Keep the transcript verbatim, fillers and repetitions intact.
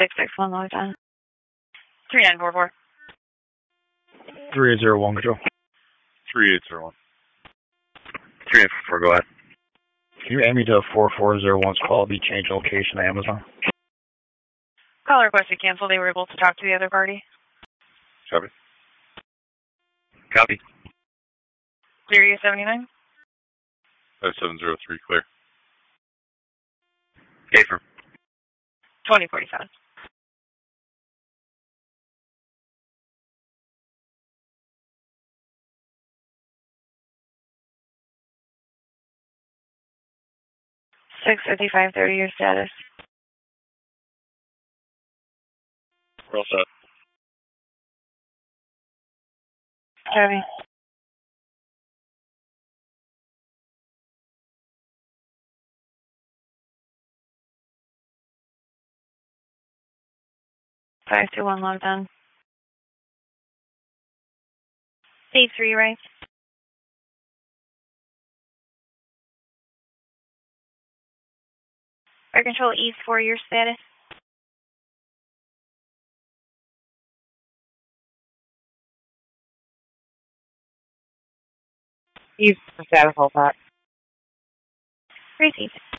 six six one log on. three nine four four. three eight zero one, control. three eight zero one. three eight four four, go ahead. Can you add me to four four zero one's call? Be changed location to Amazon. Call requested cancel. They were able to talk to the other party. Copy. Copy. Clear seventy-nine. five seven zero three, clear. Okay, firm. twenty forty-seven. six fifty-five thirty, your status. We're all set. Copy. five two one logged on. eight three, right? Air control east for your status. East for status, hold that. Received.